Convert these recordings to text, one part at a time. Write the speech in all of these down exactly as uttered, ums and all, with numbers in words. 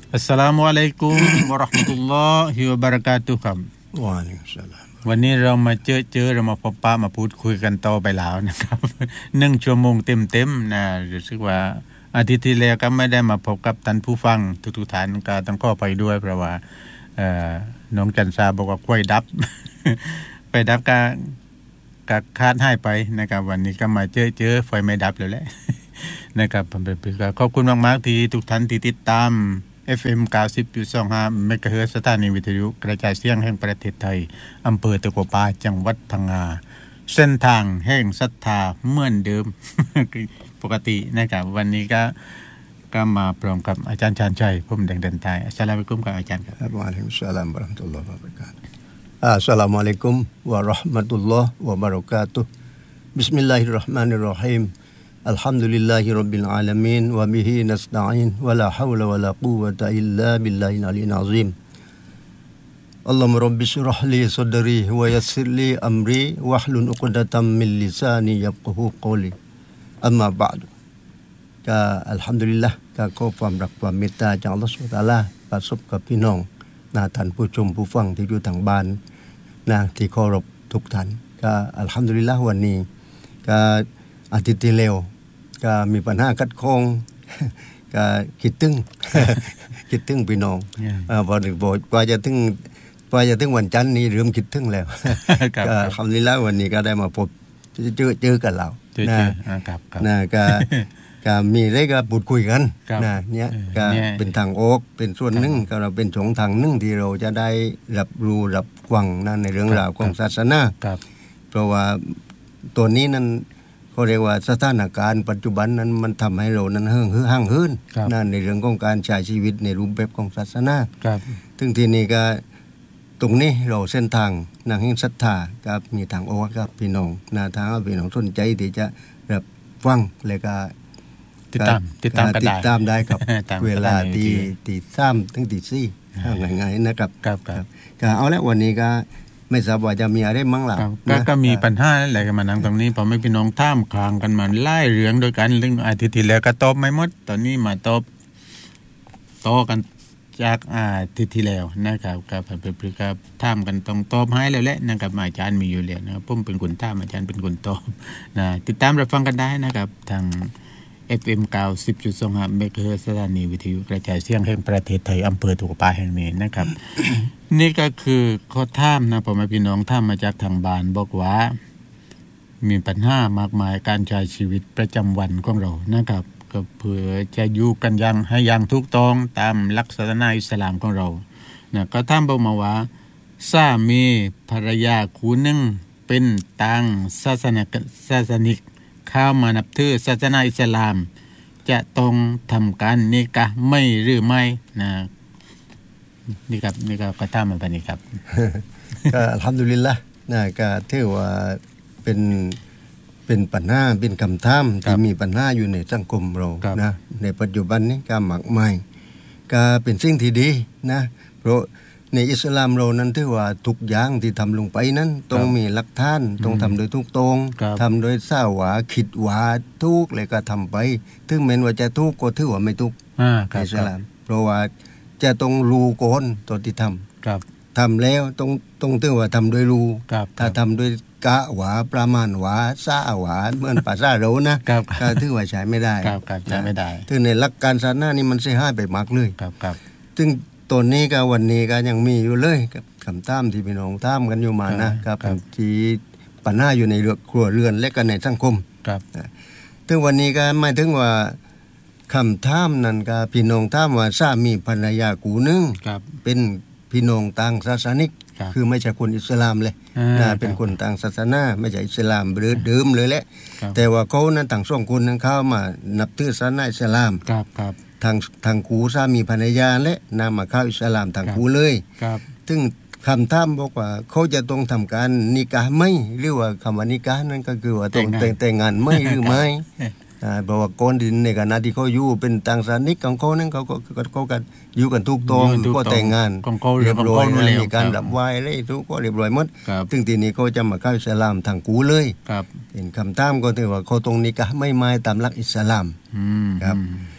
อัสสลามุอะลัยกุม วะเราะห์มะตุลลอฮิวะบะเราะกาตุฮ์ครับวะอะลัยกุมสลามวันนี้เรามาเจอเจอเรามาพบปะมาพูดคุยกันต่อไปแล้วนะครับหนึ่งชั่วโมงเต็มๆนะรู้สึกว่าอาทิตย์ที่แล้วก็ไม่ได้มาพบกับท่านผู้ฟังทุกๆท่านก็ต้องขอไปด้วยเพราะว่าเอ่อน้องจันทราบอกว่าค่อยดับ ไปดับก็ก็คาดให้ไปนะครับวันนี้ก็มาเจอเจอไฟไม่ดับแล้วแหละ นะครับผมเป็นขอบคุณมากๆที่ทุกท่านที่ติดตาม เอฟ เอ็ม เก้าสิบจุดสองห้า เมกะเฮิรตซ์ สถานีวิทยุกระจายเสียงแห่งประเทศไทยอำเภอตะกัวป่าจังหวัดพังงาเส้นทางแห่งศรัทธาเหมือนเดิม ปกตินะครับวันนี้ก็ก็มาพร้อมกับอาจารย์ชาญชัยพุ่มแดงเดินไทยอัสสลามุอะลัยกุมครับอาจารย์ครับวะอะลัยกุมสลามวะเราะห์มะตุลลอฮิวะบะเราะกาตุฮ์อัสสลามุอะลัยกุมวะเราะห์มะตุลลอฮิวะบะเราะกาตุฮ์บิสมิลลาฮิรเราะห์มานิรเราะฮีมอัลฮัมดุลิลลาฮิร็อบบิลอาละมีนวะบิฮินัสตะอีนวะลาฮาวละวะลากุวะตะอิลลาบิลลาฮิลอะลียอะซีมอัลลอฮุมะร็อบบิชเราะห์ลีศอดรีวะยัสซิรลีอัมรีวะฮลุลอุกดะตัมมินลิซานียัฟกะฮูกอลีอัมมาบะอ์ดก็อัลฮัมดุลิลละห์ก็ขอความรักความเมตตาจากอัลเลาะห์ซุบฮานะฮูวะตะอาลาประสบกับพี่น้องนะท่านผู้ชมผู้ฟังที่อยู่ทางบ้านนะที่เคารพทุกท่านก็อัลฮัมดุลิลละห์วันนี้ก็อาทิตย์ที่แล้วก็มีปัญหาขัดข้อง ก็คิดถึง คิดถึงพี่น้องเอ่อพอถึงบอกว่าจะถึงว่าจะถึงวันจันทร์นี้เริ่มคิดถึงแล้ว ก็อัลฮัมดุลิลละห์วันนี้ก็ได้มาพบเจอเจอกันแล้วนะครับนะก็ก็มีได้ก็พูดคุยกันนะเนี่ยก็เป็นทางออกเป็นส่วนหนึ่งก็เราเป็นช่องทางหนึ่งที่เราจะได้รับรู้รับฟังนะในเรื่องราวของศาสนาเพราะว่าตัวนี้นั้นเขาเรียกว่าสถานการณ์ปัจจุบันนั้นมันทำให้เรานั้นเฮิ่งห่างเหินนะในเรื่องของการใช้ชีวิตในรูปแบบของศาสนาถึงที่นี่ก็ตรงนี้เราเส้นทางนางแห่งศรัทธากับมีทางออกครับพี่น้องนะทางพี่น้องสนใจที่จะรับฟังแล้วก็ติดตามติดตามกันได้ติดตามได้ครับเวลาที่ตีสามถึงตีสี่ง่ายๆนะครับครับก็เอาละวันนี้ก็ไม่ทราบว่าจะมีอะไรมั่งล่ะก็มีปัญหาอะไรกันมานั่งตรงนี้พอไม่พี่น้องท่ามคางกันมาไล่เรื่องโดยกันเรื่องอาทิตย์ที่แล้วก็ตอบไม่หมดตอนนี้มาตอบโตกันจากอาทิตย์ที่แล้วนะครับกับเพื่อนๆครับท่ามกันต้องตอบให้แล้วแหละนะครับอาจารย์มีอยู่แล้วนะครับผมเป็นคนท่ามอาจารย์เป็นคนตอบนะติดตามรับฟังกันได้นะครับทาง เอฟ เอ็ม เก้าสิบจุดสองห้า เมกะเฮิรตซ์ สถานีวิทยุกระจายเสียงแห่งประเทศไทยอำเภอตะกัวป่าแห่งนี้นะครับ นี่ก็คือข้อท่ามนะพ่อแม่พี่น้องท่ามมาจากทางบ้านบอกว่ามีปัญหามากมายการใช้ชีวิตประจำวันของเรานะครับก็เพื่อจะอยู่กันอย่างให้อย่างถูกต้องตามหลักศาสนาอิสลามของเรานะก็ท่ามบอกมาว่าสามีภรรยาคู่หนึ่งเป็นต่างศาสนาศาสนิกเข้ามานับถือศาสนาอิสลามจะต้องทำการนิกะห์ไม่หรือไม่นะนี่ครับนี่ก็กระทำมาแบบนี้ครับก็อัลฮัมดุลิลละห์นะก็ถือว่าเป็นเป็นปัญหาเป็นคำถามที่มีปัญหาอยู่ในสังคมเรานะในปัจจุบันนี้ก็มากมายก็เป็นสิ่งที่ดีนะเพราะในอิสลามเรานั้นถือว่าทุกอย่างที่ทำลงไปนั้นต้องมีหลักฐานต้องทำโดยถูกต้องทำโดยทราบว่าคิดว่าถูกเลยก็ทำไปถึงแม้ว่าจะถูกก็ถือว่าไม่ถูกในอิสลามเพราะว่าจะต้องรู้ก่อนตอนที่ทำทำแล้วต้องต้องถือว่าทำโดยรู้ถ้าทำโดยกะหวาประมาณหวาซาหวาเหมือนภาษาเรานะก็ถือว่าใช้ไม่ได้ใช้ไม่ได้ถึงในหลักการศาสนานี่มันเสียหายไปมากเลยซึ่งตัวนี้ก็วันนี้ก็ยังมีอยู่เลยกับคำถามที่พี่น้องถามกันอยู่มานะครับที่ปัญหาอยู่ในเรื่องครัวเรือนและก็ในสังคมครับถึงวันนี้ก็หมายถึงว่าคำถามนั้นก็พี่น้องถามว่าสามีภรรยาคู่นึงเป็นพี่น้องต่างศาสนิกคือไม่ใช่คนอิสลามเลยนะเป็นคนต่างศาสนาไม่ใช่อิสลามหรือเดิมเลยแหละแต่ว่าเขานั้นต่างสองคนนั้นเข้ามานับถือศาสนาอิสลามครับทางทางคู่สามีภรรยาและนำมาเข้าอิสลามทางคู่เลยซึ่งคำถามบอกว่าเขาจะต้องทำการนิกะห์ไหมหรือว่าคำว่านิกะห์นั้นก็คือว่าต้องแต่งแต่งงานไหมหรือไม่เพราะว่าก่อนที่ในขณะที่เขาอยู่เป็นต่างศาสนิกของเขานั้นเขาก็เขากันอยู่กันทุกตรงก็แต่งงานเรียบร้อยมีการรับไหว้อะไรทุกก็เรียบร้อยหมดซึ่งทีนี้เขาจะมาเข้าอิสลามทางคู่เลยเป็นคำถามก็ถือว่าเขาตรงนิกะห์ไม่ไม่ตามหลักอิสลามครับ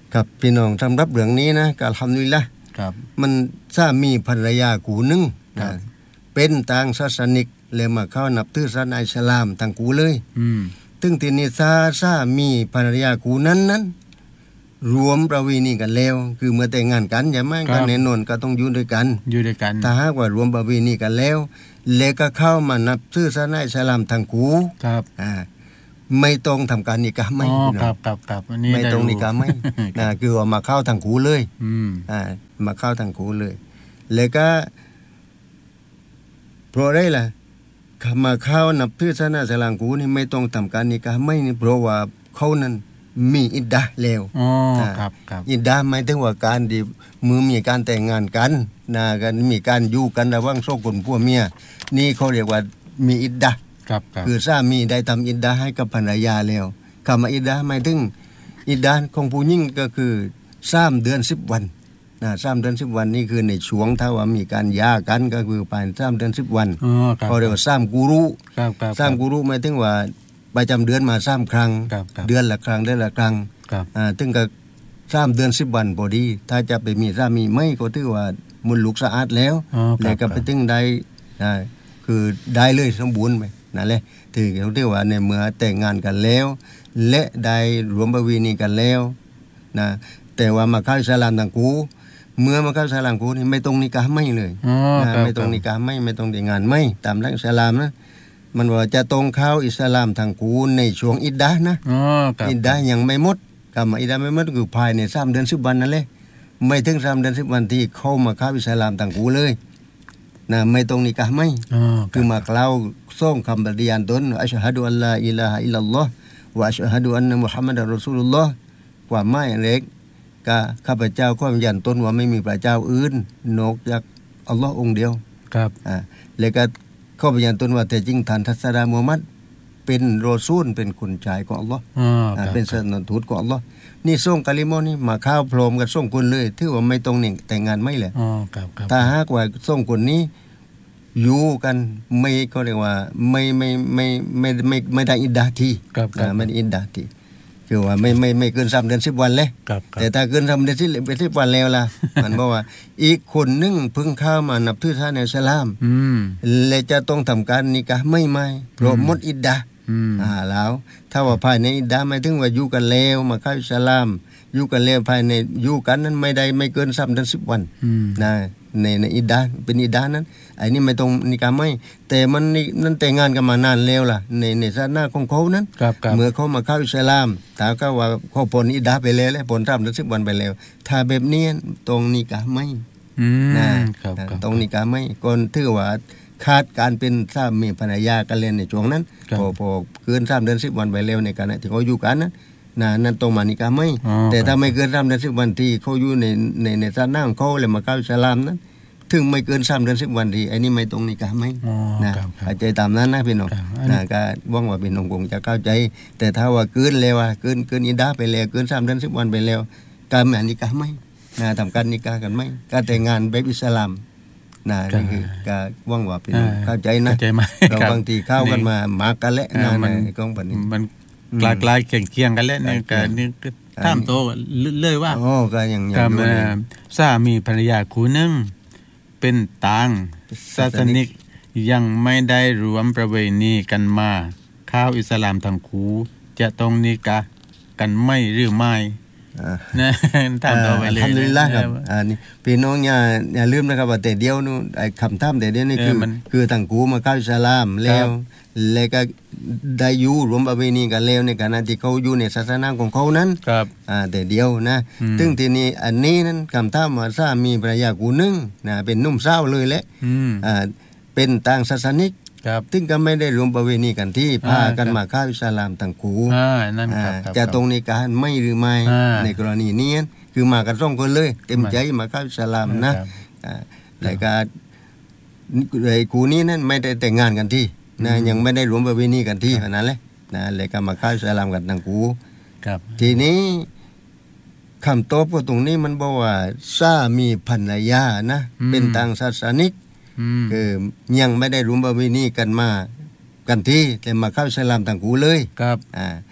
ครับพี่น้องสำหรับเรื่องนี้นะก็อัลฮัมดุลิลละห์ครับมันสามีภรรยาคู่หนึงนะเป็นต่างศาสนิกเลยมาเข้านับถือศาสนาอิสลามทั้งคู่เลยอืมถึงทีนี้สาสามีภรรยาคู่นั้นนั้นรวมประเวณีกันแล้วคือเมื่อแต่งงานกันใช่ไหมก็แน่นอนก็ต้องอยู่ด้วยกันอยู่ด้วยกันถ้าหากว่ารวมประเวณีกันแล้วแล้วก็เข้ามานับถือศาสนาอิสลามทั้งคู่ครับอ่าไม่ต้องทำการนิกะห์ไม่อ๋อครับครับครับอันนี้ไม่ต้องนิกะห์ไม่นะคือว่ามาเข้าทั้งคู่เลยอืมอ่ามาเข้าทั้งคู่เลยแล้วก็เพราะอะไรล่ะมาเข้านับถือศาสนาอิสลามคู่นี่ไม่ต้องทำการนิกะห์ไม่นี่เพราะว่าเขานั้นมีอิดดะห์แล้วอ๋อครับครับอิดดะห์หมายถึงว่าการที่มือมีการแต่งงานกันนะกันมีการอยู่กันระหว่างสองคนผัวเมียนี่เขาเรียกว่ามีอิดดะห์ครับครับคือสามีได้ทำอิดดะห์ให้กับภรรยาแล้วคำว่าอิดดะห์หมายถึงอิดดะห์ของผู้หญิงก็คือสามเดือนสิบวันนะสามเดือนสิบวันนี่คือในช่วงถ้าว่ามีการหย่ากันก็คือภายในสามเดือนสิบวันอ๋อครับเขาเรียกว่าสามกุรุครับครับสามกุรุหมายถึงว่าประจำเดือนมาสามครั้งเดือนละครั้งเดือนละครั้งอ่าถึงก็สามเดือนสิบวันพอดีถ้าจะไปมีสามีไม่ก็ถือว่ามุนลูกสะอาดแล้วแล้วก็ไปถึงได้อ่าคือได้เลยสมบูรณ์ไปนั่นแหละถือเขาเรียกว่าในเมื่อแต่งงานกันแล้วและได้รวมประเวณีกันแล้วนะแต่ว่ามาเข้าอิสลามต่างกูเมื่อมาเข้าอิสลามกูนี่ไม่ต้องนิกะห์ไม่เลยนะไม่ต้องนิกะห์ไม่ไม่ต้องแต่งงานไม่ตามหลักอิสลามนะมันว่าจะต้องเข้าอิสลามทางกูในช่วงอิดดะห์นะอ๋อครับอิดดะห์ยังไม่หมดคำว่าอิดดะห์ไม่หมดคือภายในสามเดือนสิบวันนั่นแหละไม่ถึงสามเดือนสิบวันที่เข้ามาเข้าอิสลามทางกูเลยนะไม่ต้องนิกะห์ไม่คือมากล่าวส่งคำปฏิญาณตนอัชฮะดุอัลลาอิลาฮะอิลลัลลอฮ์วะอัชฮะดุอันนะมุฮัมมัดอัรรอซูลุลลอฮ์ความหมายเล็กก็ข้าพเจ้าขอยืนยันตนว่าไม่มีพระเจ้าอื่นนอกจากอัลลอฮ์องค์เดียวครับอ่าแล้วก็ข้อพยานตนว่าแต่จริงท่านทัศดามูฮัมมัดเป็นรอซูลเป็นคนจ่ายของอัลเลาะห์อ่าเป็นศาสนทูตของอัลเลาะห์นี่ส่งกะลิมอนี่มาข้าวพร้อมกันส่งคนเลยถือว่าไม่ต้องนี่แต่งงานไม่แหละอ๋อครับครับถ้าหากว่าส่งคนนี้อยู่กันไม่ก็เรียกว่าไม่ไม่ไม่ไม่ไม่ไม่ได้อิดดะห์ที่อ่าไม่ได้อิดดะห์ที่คือว่าไม่ไม่ไม่เกินสามเดือนสิบวันเลยแต่ถ้าเกินสามเดือนสิบวันแล้วล่ะมันบอกว่าอีกคนนึงเพิ่งเข้ามานับถือศาสนาอิสลามอืมและจะต้องทำการนิกะห์ไม่ไม่เพราะหมดอิดดะห์อ่าแล้วถ้าว่าภายในอิดดะห์หมายถึงว่าอยู่กันแล้วมาเข้าอิสลามอยู่กันแล้วภายในอยู่กันนั้นไม่ได้ไม่เกินสามเดือนสิบวันนะในในอิดดะห์เป็นอิดดะห์นั้นไอ้นี่ไม่ต้องนิกะห์ไม่แต่มันนี่นั่นแต่งงานกันมานานแล้วล่ะในในศาสนาของเขานั้นเมื่อเขามาเข้าอิสลามถ้าก็ว่าเขาพ้นอิดดะห์ไปแล้วและพ้นสามเดือนสิบวันไปแล้วถ้าแบบนี้ตรงนิกะห์ไม่นะครับตรงนิกะห์ไม่ก่อนถือว่าขาดการเป็นสามีภรรยากันเลยในช่วงนั้นพอพอเกินสามเดือนสิบวันไปแล้วในการที่เขาอยู่กันนั้นนะนั่นตรงมานิกะห์ไม่แต่ถ้าไม่เกินสามเดือนสิบวันที่เขาอยู่ในในในศาสนาของเขาเลยมาเข้าอิสลามนั้นถึงไม่เกินสามเดือนสิบวันที่ไอ้นี่ไม่ตรงนิกะห์ไม่นะเข้าใจตามนั้นนะพี่น้องนะก็หวังว่าพี่น้องคงจะเข้าใจแต่ถ้าว่าเกินแล้วว่าเกินเกินอิดดะห์ไปแล้วเกินสามเดือนสิบวันไปแล้วการไม่นิกะห์ไม่นะทำการนิกะห์กันไม่การแต่งงานแบบอิสลามนะนี่คือก็หวังว่าพี่น้องเข้าใจนะเราบางทีเข้ากันมามากันแล้วนะกองปนี้มันกลายๆเคียงๆกันแล้วนี่ก็นี่ก็ตามโตเลยว่าอ๋อก็อย่างอย่างสามีภรรยาคู่นึงเป็นต่างศาสนิกยังไม่ได้รวมประเวณีกันมาเข้าอิสลามทั้งคู่จะต้องนิกะห์กันไม่หรือไม่นะถามต่อไปเลยอัลฮัมดุลิลละห์ครับอ่านี่พี่น้องอย่าอย่าลืมนะครับว่าแต่เดียวนู้นไอ้คำถามแต่เดียวนี่คือคือทั้งคู่มาเข้าอิสลามแล้วแล้วก็ได้อยู่รวมประเวณีกันแล้วในขณะที่เขาอยู่ในศาสนาของเขานั้นครับอ่าแต่เดียวนะซึ่งทีนี้อันนี้นั้นคำถามว่าสามีภรรยาคู่นึงนะเป็นหนุ่มสาวเลยแหละอ่าเป็นต่างศาสนิกซึ่งก็ไม่ได้รวมประเวณีกันที่พากันมาเข้าอิสลามทั้งคู่จะตรงในการไม่หรือไม่ในกรณีนี้คือมากันสองคนเลยเต็มใจมาเข้าอิสลามนะแล้วก็ไอ้คู่นี้นั้นไม่ได้แต่งงานกันที่นะยังไม่ได้รวมประเวณีกันที่ขนาดนั้นแหละนะแล้วก็มาเข้าอิสลามกันทั้งคู่ทีนี้คำตอบก็ตรงนี้มันบอกว่าสามีภรรยานะเป็นต่างศาสนิกคือยังไม่ได้รวมประเวณีกันมากันที่แต่มาเข้าอิสลามทั้งคู่เลยครับอ่าที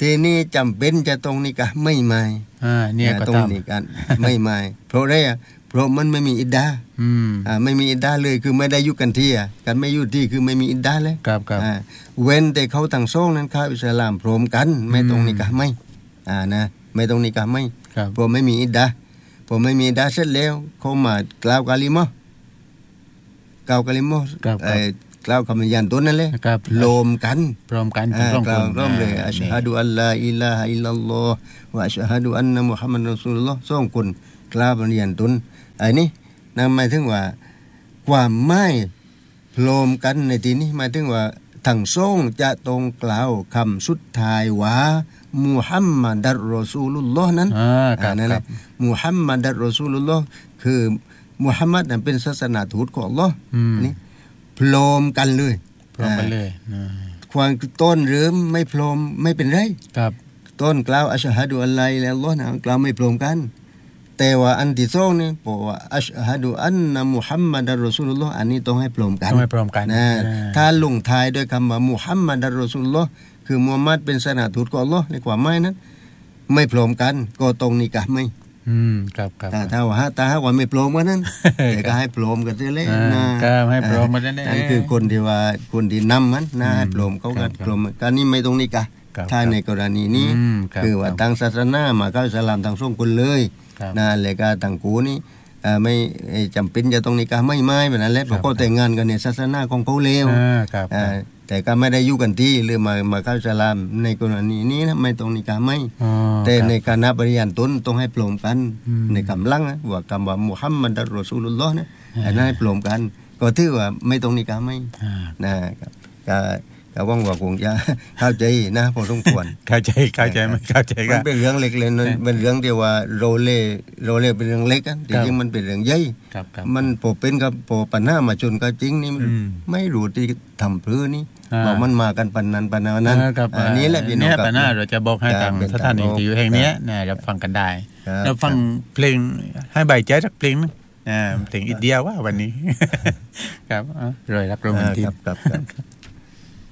ทีนี้จำเป็นจะต้องนิกะห์ไม่ไม่อ่าเนี่ยก็ตรงตามนี้กัน ไม่ไม่เพราะอะไรอ่ะเพราะมันไม่มีอิดดาอืมอ่าไม่มีอิดดาเลยคือไม่ได้อยู่กันที่อ่ะกันไม่อยู่ที่คือไม่มีอิดดาเลยครับครับอ่าเว้นแต่เขาทั้งสองนั้นเข้าอิสลามพร้อมกันไม่ต้องนิกะห์ไม่อ่านะไม่ต้องนิกะห์ไม่ครับเพราะไม่มีอิดดาพอไม่มีอิดดาเสร็จแล้วเขามากล่าวกะลิมะห์กล่าวกะลิมะห์ครับครับเอ่อกล่าวคำยันตัวนั่นแหละครับโลมกันพร้อมกันอ่าทั้งสองกคล่าวน ร่วมเลยาอัชฮะดุอัลลาอิลาฮะอิลลัลลอฮ์วะอัชฮะดุอันนะมุฮัมมัดรอซูลุลลอฮ์สองคนกล่าวปฏิญาณตนไอ้นี่นั่นหมายถึงว่าความไม่พร้อมกันในที่นี้หมายถึงว่าทั้งสองจะต้องกล่าวคำสุดท้ายว่ามุฮัมมัดรอซูลุลลอฮ์นั้นอ่าครับนั่นคแหรัละบมุฮัมมัดรอซูลุลลอฮ์คือมุฮัมมัดนั้นเป็นศาสนาทูตของอัลเลาะห์อืมนี่พร้อมกันเลยพร้อมกันเลยอ่าความต้นหรือไม่พร้อมไม่เป็นไรครับต้นกล่าวอัชฮะดุอัลลอฮ์อิลลัลลอฮ์นะกล่าวไม่พร้อมกัน แต่ว่าอันที่สองนี่บอกว่าอัชฮะดุอันนะมุฮัมมัดรอซูลุลลอฮ์อันนี้ต้องให้พร้อมกันต้องให้พร้อมกันนะอ่าถ้าลงท้ายด้วยคำว่ามุฮัมมัดรอซูลุลลอฮ์คือมุฮัมมัดเป็นศาสนาทูตของอัลเลาะห์ในความหมายนั้น ไม่พร้อมกันก็ต้องนิกะห์ไม่อืมครับครับแต่ถ้าว่าถ้าหากว่าไม่พร้อมกันนั้น แต่ก็ให้พร้อมกันเสียเลยอ่านะครับให้พร้อมกันแน่ๆนั่นคือคนที่ว่าคนที่นำมันนะให้พร้อมเขาครัก็บพร้อมการนี้ไม่ต้องนิกะห์ครับถ้าในกรณีนี้อืมครับคือว่าครับทางศาสนามาเข้าอิสลามทางสองคนเลยครับนะเลยก็ทางกูนี่เอ่อไม่เอ่อจำเป็นจะต้องนิกะห์ไม่ไม่แบบนั้นแหละเพราะเขาแต่งงานกันในศาสนาของเขาเลวอ่าครับอ่าแต่ก็ไม่ได้อยู่กันที่หรือมามาเข้าอิสลามในกรณีนี้นะไม่ต้องนิกะห์ไม่อ๋อแต่ครับในการนับปริญญาตนต้องให้พร้อมกันอืมในคำลังนะว่าคำว่ามุฮัมมัดรอซูลุลลอฮ์นะอ่าอันนั้นให้พร้อมกัน ก็ถือว่าไม่ต้องนิกะห์ไม่อ่านะครับก็ก็หว่างว่าคงจะ เข้าใจนะพอสมควรเข้าใจเข้าใจไหมเข้าใจมัก็นเป็นเรื่องเล็กเลยนะเป็นเรื่องที่ว่าโรเล่โรเล่เป็นเรื่องเล็กอะแต่ครับจริงมันเป็นเรื่องใหญ่ครับครับมันพอเป็นกับพอปัญหามาชนก็จริงนี่มันอืมไม่รู้ที่ทำพื้นนี่อ่าบอกมันมากันปันนั้นปันนั้นอ่าครับอันนี้แหละพี่น้องเนี่ยครับปัญหาเราจะบอกให้ครับทางเป็นสถานีทางวิทยุแห่งเนี้ยนะเราฟังกันได้ครับเราฟังเพลงให้ใบใจสักเพลงนึงอ่าเพลงอินเดียว่าวันนี้ ครับอ่ะรอยรักโรแมนติกครับครับครับ